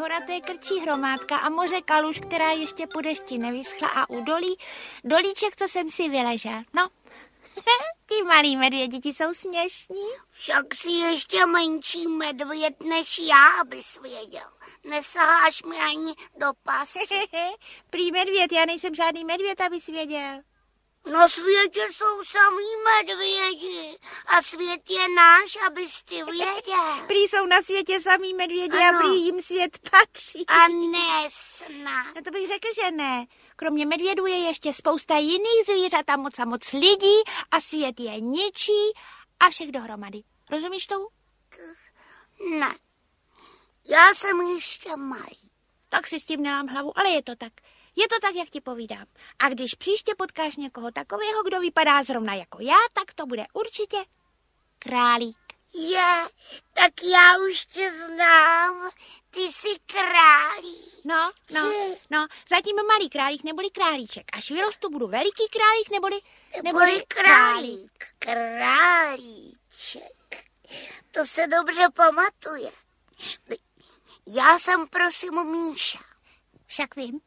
hora to je krčí hromádka a moře kaluž, která ještě po dešti nevyschla a u dolíček, co jsem si vyležel. No, ti malí medvědi jsou směšní. Však jsi ještě menší medvěd než já, abys věděl. Nesaháš mi ani do pasu. Prý medvěd, já nejsem žádný medvěd, abys věděl. Na světě jsou samý medvědi a svět je náš, abys ty věděl. Prý jsou na světě samý medvědi ano. A prý jim svět patří. A ne snad. No to bych řekl, že ne. Kromě medvědů je ještě spousta jiných zvířat a moc lidí a svět je ničí a všech dohromady. Rozumíš tomu? Ne. Já jsem ještě malý. Tak si s tím nelám hlavu, ale je to tak. Je to tak, jak ti povídám. A když příště potkáš někoho takového, kdo vypadá zrovna jako já, tak to bude určitě králík. Tak já už tě znám. Ty jsi králík. No, zatím malý králík neboli králíček. Až vyrostu, budu veliký králík neboli králík. Králíček. To se dobře pamatuje. Já jsem prosím Míša. Však vím.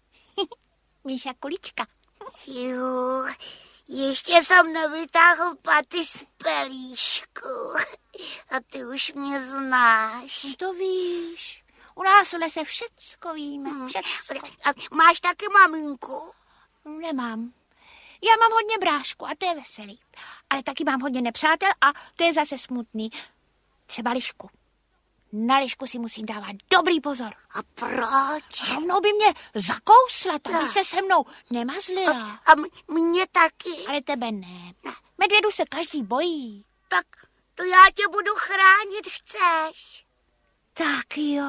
Míša Kulička. Jo, ještě jsem nevytáhl paty z pelíšku. A ty už mě znáš. To víš. U nás v lese všecko víme. Všecko. A máš taky maminku? Nemám. Já mám hodně brášku a to je veselý. Ale taky mám hodně nepřátel a to je zase smutný. Třeba Lišku. Na Lišku si musím dávat dobrý pozor. A proč? Rovnou by mě zakousla, tak by se se mnou nemazlila. A mě taky. Ale tebe ne. Medvědu se každý bojí. Tak to já tě budu chránit, chceš? Tak jo.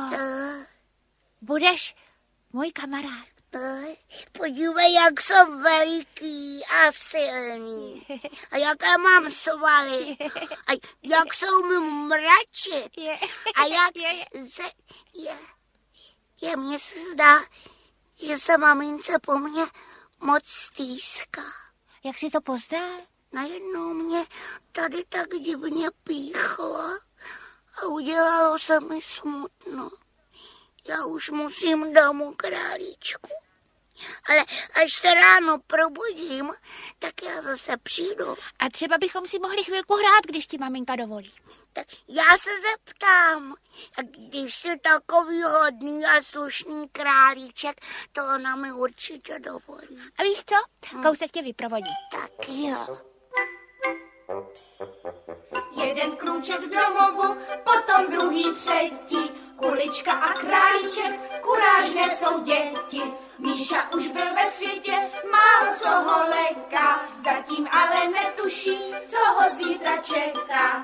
Budeš můj kamarád. Podívej, jak jsem veliký a silný. A jaké mám svaly. A jak se umím mračit. A jak mně se zdá, že se mamince po mně moc stýská. Jak jsi to poznal? Najednou mě tady tak divně píchlo a udělalo se mi smutno. Já už musím domů, králíčku. Ale až se ráno probudím, tak já zase přijdu. A třeba bychom si mohli chvilku hrát, když ti maminka dovolí. Tak já se zeptám. A když jsi takový hodný a slušný králíček, to ona mi určitě dovolí. A víš co? Kousek tě vyprovodí. Tak jo. Jeden krůček k domovu, potom druhý, třetí. Kulička a králíček, kurážné jsou děti. Míša už byl ve světě, málo co ho leká, zatím ale netuší, co ho zítra čeká.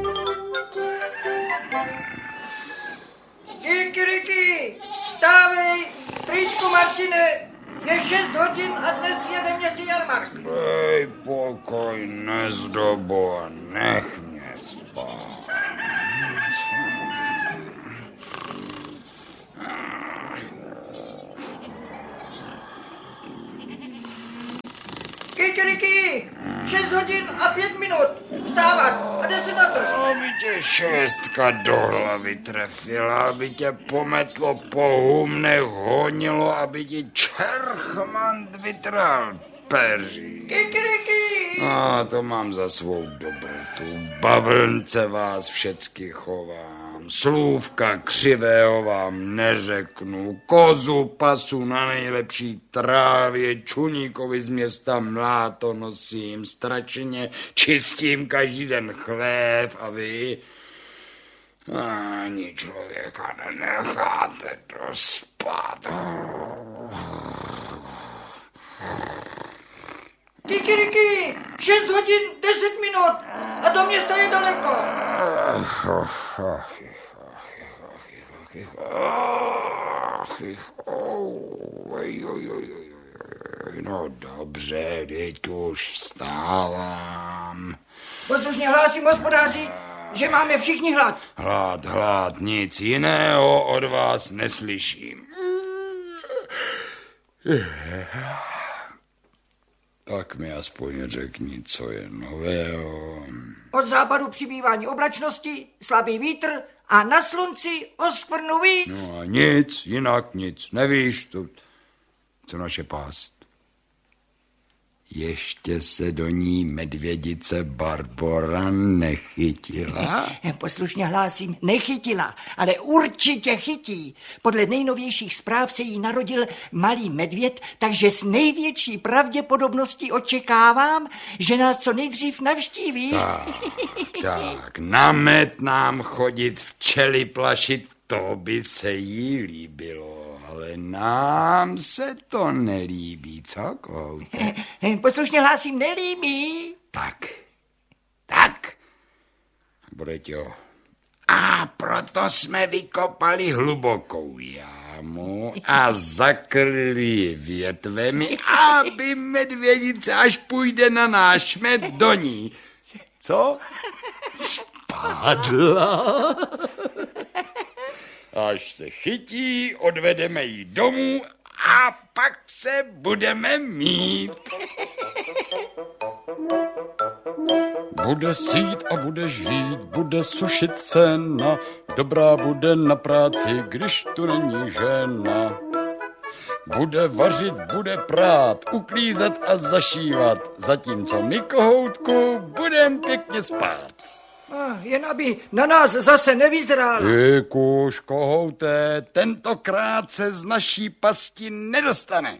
Kikiriki, stávej, strýčku Martine, je 6 hodin a dnes je ve městě jarmark. Dej pokoj, nezdobo, nech mě spát. Kikiriki, 6 hodin a 5 minut, vstávat a 10 na trh. Aby tě šestka do hlavy trefila, aby tě pometlo po humnech, honilo, aby ti čerchmant vytral peří. Kikiriki! A to mám za svou dobrotu. Bavlnce vás všecky chovám. Slůvka křivého vám neřeknu. Kozu pasu na nejlepší trávě. Čuníkovi z města mláto nosím. Stračně čistím každý den chlév. A vy ani člověka nenecháte dospat. Kikiriki, 6 hodin, 10 minut a do města je daleko. No dobře, teď už vstávám. Poslušně hlásím hospodáři, že máme všichni hlad. Hlad, nic jiného od vás neslyším. Tak mi aspoň řekni, co je nového. Od západu přibývání oblačnosti, slabý vítr a na slunci o skvrnu víc. No a nic, jinak nic. Nevíš, to, co naše pást. Ještě se do ní medvědice Barbora nechytila? Poslušně hlásím, nechytila, ale určitě chytí. Podle nejnovějších zpráv se jí narodil malý medvěd, takže s největší pravděpodobností očekávám, že nás co nejdřív navštíví. Tak, na med nám chodit, včely plašit, to by se jí líbilo. Ale nám se to nelíbí, co, Kohoute? Poslušně hlásím, nelíbí. Tak. Bude jo. A proto jsme vykopali hlubokou jámu a zakryli ji větvemi, aby medvědice, až půjde na náš med, do ní. Co? Spadla. Až se chytí, odvedeme ji domů a pak se budeme mít. Bude sít a bude žít, bude sušit sena, dobrá bude na práci, když tu není žena. Bude vařit, bude prát, uklízet a zašívat, zatímco my, Kohoutku, budem pěkně spát. Jen aby na nás zase nevyzrála. Kuš, Kohouté, tentokrát se z naší pasti nedostane.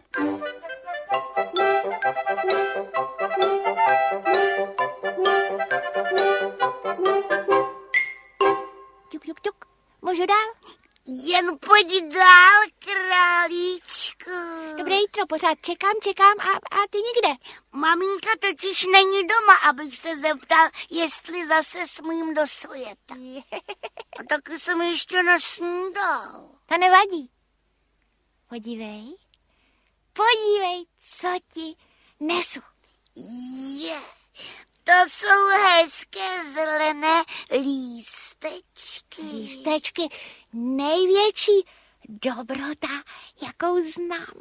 Tuk. Můžu dál? Jen pojď dál, králíčku. Dobré jítro, pořád čekám a ty nikde. Maminka totiž není doma, abych se zeptal, jestli zase smím do světa. A taky jsem ještě nesnídal. To nevadí. Podívej, co ti nesu. To jsou hezké zelené lístečky. Lístečky, největší dobrota, jakou znám.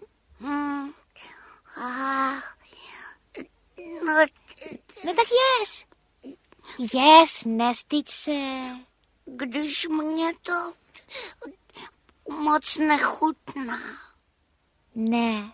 No tak jes, nestyď se. Když mě to moc nechutná. Ne.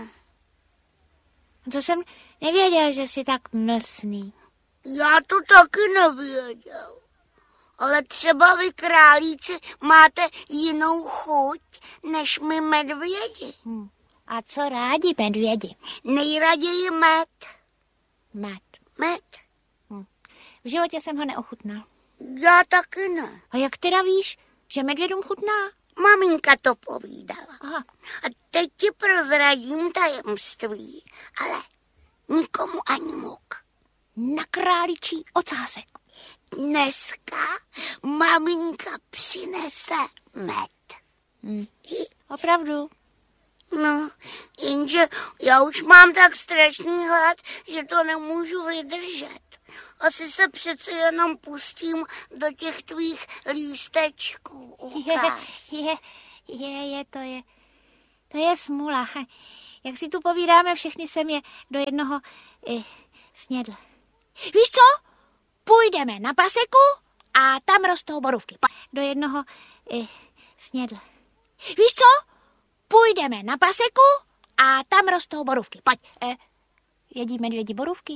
To jsem nevěděl, že jsi tak mlsný. Já to taky nevěděl. Ale třeba vy, králíci, máte jinou chuť než my medvědi. A co rádi medvědi? Nejraději med. Med. V životě jsem ho neochutnal. Já taky ne. A jak teda víš, že medvědům chutná? Maminka to povídala. Aha. A teď ti prozradím tajemství, ale nikomu ani muk. Na králičí ocásek. Dneska maminka přinese med. Opravdu? No, jenže já už mám tak strašný hlad, že to nemůžu vydržet. Asi se přece jenom pustím do těch tvých lístečků. Ukáž. To je smůla. Jak si tu povídáme, všechny jsem je do jednoho snědl. Víš co? Půjdeme na paseku a tam rostou borůvky. Do jednoho snědl. Víš co? Půjdeme na paseku a tam rostou borůvky. Pojď, jedí medvědi borůvky?